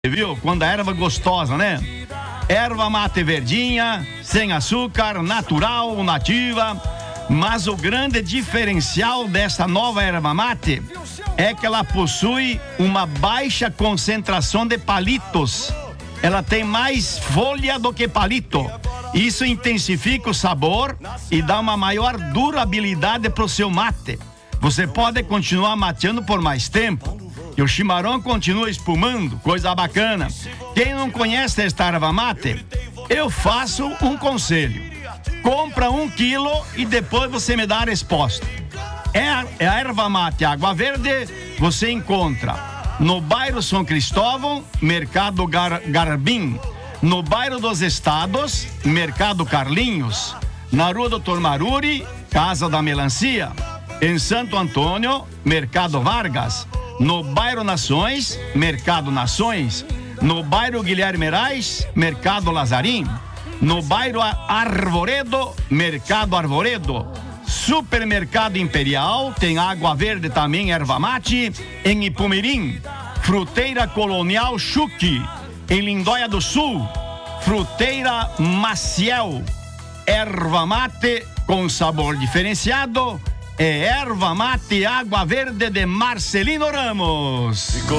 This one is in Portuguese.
viu? Quando a erva gostosa, né? Erva mate verdinha, sem açúcar, natural, nativa. Mas o grande diferencial dessa nova erva mate é que ela possui uma baixa concentração de palitos. Ela tem mais folha do que palito. Isso intensifica o sabor e dá uma maior durabilidade para o seu mate. Você pode continuar mateando por mais tempo. E o chimarrão continua espumando, coisa bacana. Quem não conhece esta erva mate, eu faço um conselho. Compra 1 quilo e depois você me dá a resposta. É a erva mate Água Verde, você encontra no bairro São Cristóvão, Mercado Garbim. No bairro dos Estados, Mercado Carlinhos. Na rua Doutor Maruri, Casa da Melancia. Em Santo Antônio, Mercado Vargas. No bairro Nações, Mercado Nações. No bairro Guilherme Reis, Mercado Lazarim. No bairro Arvoredo, Mercado Arvoredo. Supermercado Imperial, tem Água Verde também, erva mate. Em Ipumirim, Fruteira Colonial Chuque. Em Lindóia do Sul, Fruteira Maciel. Erva mate com sabor diferenciado. É erva mate Água Verde de Marcelino Ramos.